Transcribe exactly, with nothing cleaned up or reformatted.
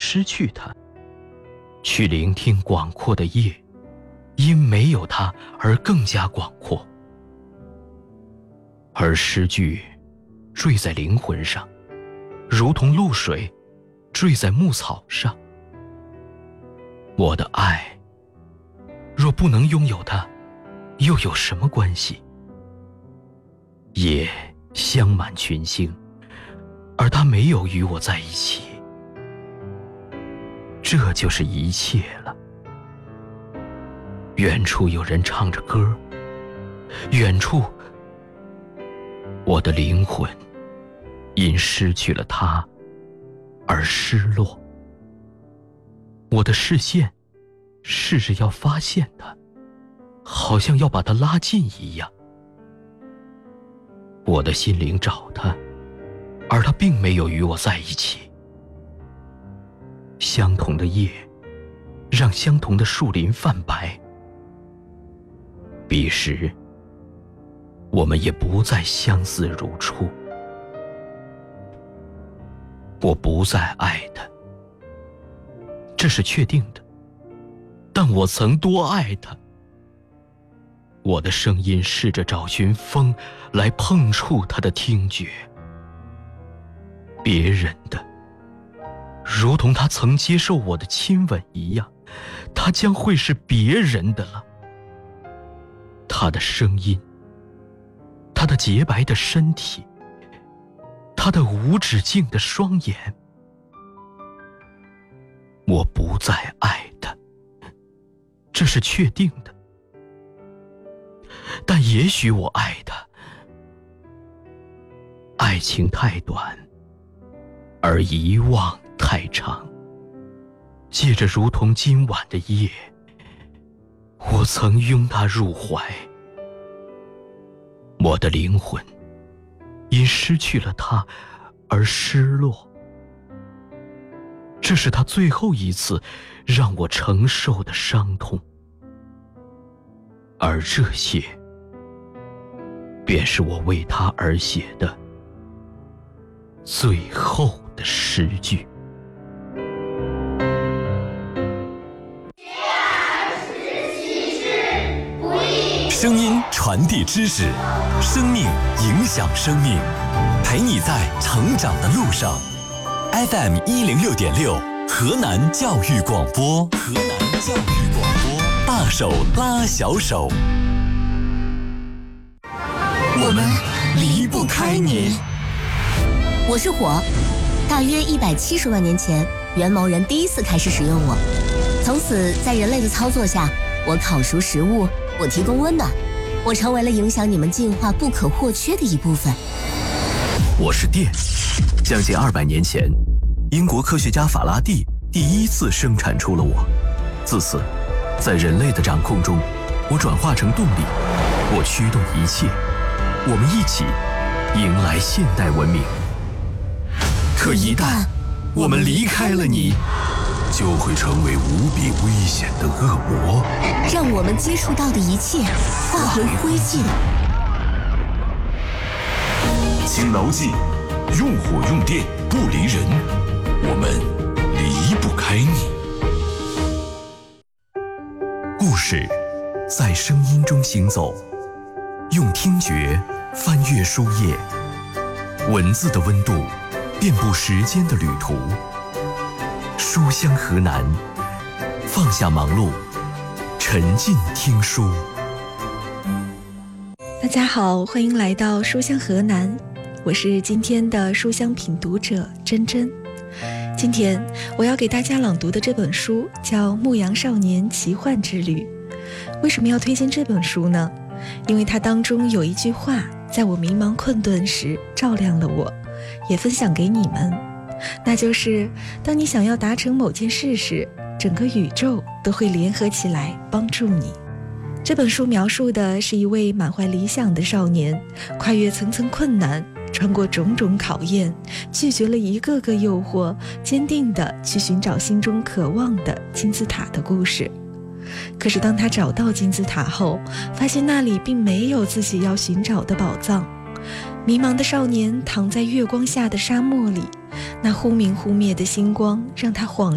失去它，去聆听广阔的夜，因没有它而更加广阔。而诗句坠在灵魂上，如同露水坠在牧草上。我的爱若不能拥有它，又有什么关系？夜镶满群星，而它没有与我在一起，这就是一切了。远处有人唱着歌，远处我的灵魂因失去了它而失落。我的视线试着要发现它，好像要把它拉近一样。我的心灵找它，而它并没有与我在一起。相同的夜让相同的树林泛白，彼时我们也不再相似如初。我不再爱他，这是确定的，但我曾多爱他。我的声音试着找寻风来碰触他的听觉，别人的，如同他曾接受我的亲吻一样，他将会是别人的了。他的声音，他的洁白的身体，他的无止境的双眼，我不再爱他，这是确定的。但也许我爱他。爱情太短，而遗忘太长。借着如同今晚的夜，我曾拥他入怀。我的灵魂因失去了他而失落，这是他最后一次让我承受的伤痛。而这些便是我为他而写的最后的诗句。 声音传递知识，生命影响生命，陪你在成长的路上。F M 一零六点六，河南教育广播，河南教育广播，大手拉小手，我们离不开你。 我是火，大约一百七十万年前，元谋人第一次开始使用我，从此在人类的操作下，我烤熟食物，我提供温暖，我成为了影响你们进化不可或缺的一部分。 我是电，将近二百年前，英国科学家法拉第第一次生产出了我。自此，在人类的掌控中，我转化成动力，我驱动一切，我们一起迎来现代文明。可一旦我们离开了你，就会成为无比危险的恶魔， 让我们接触到的一切化为灰烬。 请牢记，用火用电不离人，我们离不开你。故事在声音中行走，用听觉翻阅书页，文字的温度遍布时间的旅途。书香河南，放下忙碌，沉浸听书。 大家好，欢迎来到书香河南，我是今天的书香品读者珍珍。今天我要给大家朗读的这本书叫《牧羊少年奇幻之旅》。为什么要推荐这本书呢？因为它当中有一句话，在我迷茫困顿时照亮了我，也分享给你们。那就是当你想要达成某件事时，整个宇宙都会联合起来帮助你。这本书描述的是一位满怀理想的少年，跨越层层困难，穿过种种考验，拒绝了一个个诱惑，坚定地去寻找心中渴望的金字塔的故事。可是当他找到金字塔后，发现那里并没有自己要寻找的宝藏。迷茫的少年躺在月光下的沙漠里，那忽明忽灭的星光让他恍